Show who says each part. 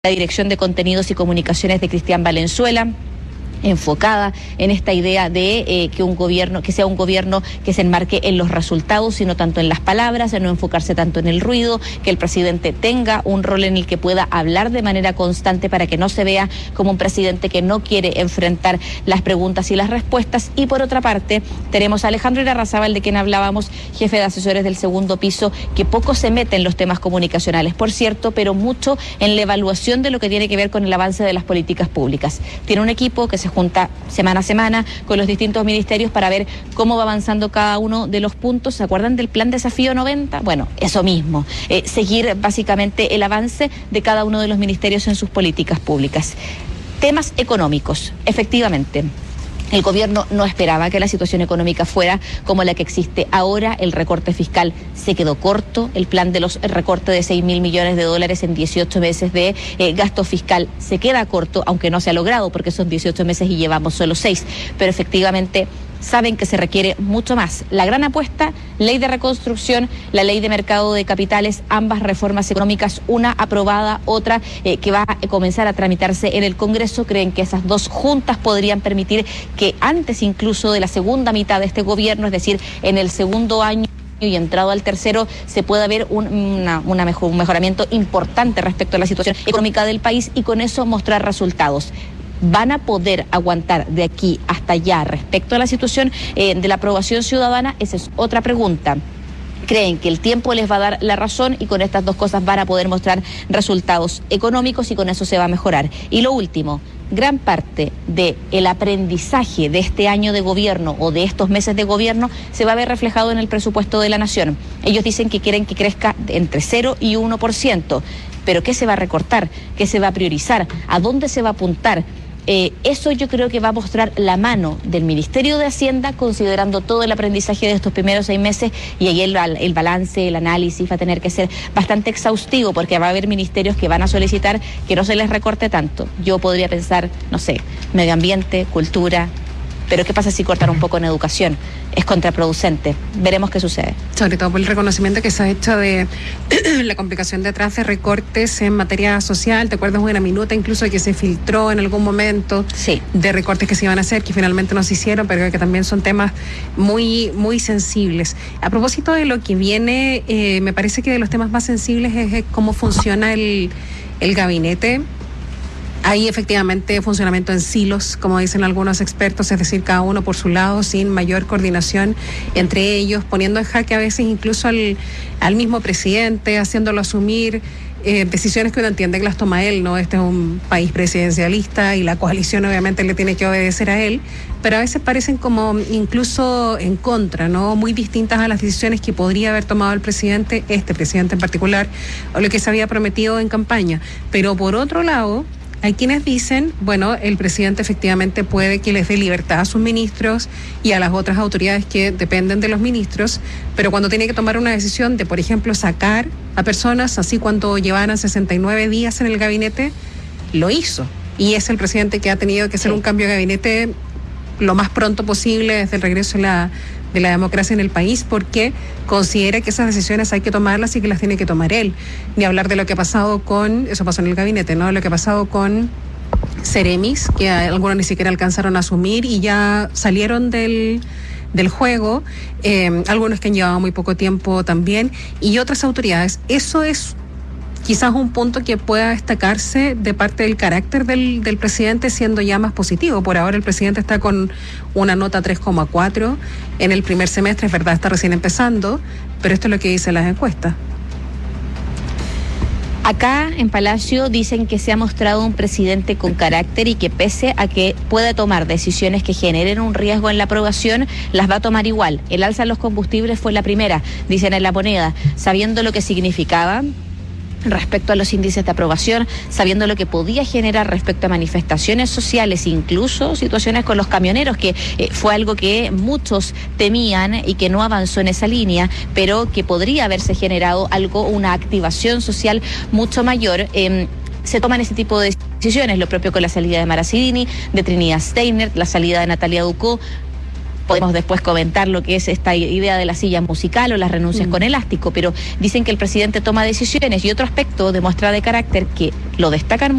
Speaker 1: la Dirección de Contenidos y Comunicaciones de Cristian Valenzuela, enfocada en esta idea de que sea un gobierno que se enmarque en los resultados y no tanto en las palabras, en no enfocarse tanto en el ruido, que el presidente tenga un rol en el que pueda hablar de manera constante para que no se vea como un presidente que no quiere enfrentar las preguntas y las respuestas. Y por otra parte, tenemos a Alejandro Irarrázaval, de quien hablábamos, jefe de asesores del segundo piso, que poco se mete en los temas comunicacionales, por cierto, pero mucho en la evaluación de lo que tiene que ver con el avance de las políticas públicas. Tiene un equipo que se junta semana a semana con los distintos ministerios para ver cómo va avanzando cada uno de los puntos. ¿Se acuerdan del plan Desafío 90? Bueno, eso mismo, seguir básicamente el avance de cada uno de los ministerios en sus políticas públicas. Temas económicos, efectivamente. El gobierno no esperaba que la situación económica fuera como la que existe ahora. El recorte fiscal se quedó corto. El plan de los recortes de 6.000 millones de dólares en 18 meses de gasto fiscal se queda corto, aunque no se ha logrado porque son 18 meses y llevamos solo 6. Pero efectivamente saben que se requiere mucho más. La gran apuesta, ley de reconstrucción, la ley de mercado de capitales, ambas reformas económicas, una aprobada, otra que va a comenzar a tramitarse en el Congreso. Creen que esas dos juntas podrían permitir que antes incluso de la segunda mitad de este gobierno, es decir, en el segundo año y entrado al tercero, se pueda ver un mejoramiento importante respecto a la situación económica del país y con eso mostrar resultados. ¿Van a poder aguantar de aquí hasta allá respecto a la situación de la aprobación ciudadana? Esa es otra pregunta. Creen que el tiempo les va a dar la razón y con estas dos cosas van a poder mostrar resultados económicos y con eso se va a mejorar. Y lo último, gran parte del aprendizaje de este año de gobierno o de estos meses de gobierno se va a ver reflejado en el presupuesto de la Nación. Ellos dicen que quieren que crezca entre 0 y 1%. Pero ¿qué se va a recortar? ¿Qué se va a priorizar? ¿A dónde se va a apuntar? Eso yo creo que va a mostrar la mano del Ministerio de Hacienda, considerando todo el aprendizaje de estos primeros 6 meses, y ahí el balance, el análisis va a tener que ser bastante exhaustivo, porque va a haber ministerios que van a solicitar que no se les recorte tanto. Yo podría pensar, no sé, medio ambiente, cultura, pero ¿qué pasa si cortan un poco en educación? Es contraproducente. Veremos qué sucede.
Speaker 2: Sobre todo por el reconocimiento que se ha hecho de la complicación detrás de recortes en materia social. ¿Te acuerdas una minuta incluso que se filtró en algún momento?
Speaker 1: Sí.
Speaker 2: De recortes que se iban a hacer, que finalmente no se hicieron, pero que también son temas muy, muy sensibles. A propósito de lo que viene, me parece que de los temas más sensibles es cómo funciona el gabinete. Hay efectivamente funcionamiento en silos, como dicen algunos expertos, es decir, cada uno por su lado, sin mayor coordinación entre ellos, poniendo en jaque a veces incluso al mismo presidente, haciéndolo asumir decisiones que uno entiende que las toma él, ¿no? Este es un país presidencialista y la coalición obviamente le tiene que obedecer a él, pero a veces parecen como incluso en contra, ¿no? Muy distintas a las decisiones que podría haber tomado el presidente, este presidente en particular, o lo que se había prometido en campaña. Pero por otro lado, hay quienes dicen, bueno, el presidente efectivamente puede que les dé libertad a sus ministros y a las otras autoridades que dependen de los ministros, pero cuando tiene que tomar una decisión de, por ejemplo, sacar a personas, así cuando llevaran 69 días en el gabinete, lo hizo. Y es el presidente que ha tenido que hacer un cambio de gabinete lo más pronto posible desde el regreso de la democracia en el país, porque considera que esas decisiones hay que tomarlas y que las tiene que tomar él. Ni hablar de lo que ha pasado eso pasó en el gabinete, ¿no? Lo que ha pasado con Ceremis, que algunos ni siquiera alcanzaron a asumir y ya salieron del juego, algunos que han llevado muy poco tiempo también, y otras autoridades. Eso es quizás un punto que pueda destacarse de parte del carácter del presidente, siendo ya más positivo. Por ahora el presidente está con una nota 3,4 en el primer semestre, es verdad, está recién empezando, pero esto es lo que dicen las encuestas.
Speaker 1: Acá en Palacio dicen que se ha mostrado un presidente con carácter y que pese a que pueda tomar decisiones que generen un riesgo en la aprobación, las va a tomar igual. El alza de los combustibles fue la primera, dicen en La Moneda, sabiendo lo que significaba respecto a los índices de aprobación, sabiendo lo que podía generar respecto a manifestaciones sociales, incluso situaciones con los camioneros, que fue algo que muchos temían y que no avanzó en esa línea, pero que podría haberse generado una activación social mucho mayor. Se toman ese tipo de decisiones, lo propio con la salida de Mara Sidini, de Trinidad Steiner, la salida de Natalia Ducó. podemos después comentar lo que es esta idea de la silla musical o las renuncias con elástico, pero dicen que el presidente toma decisiones y otro aspecto de muestra de carácter que lo destacan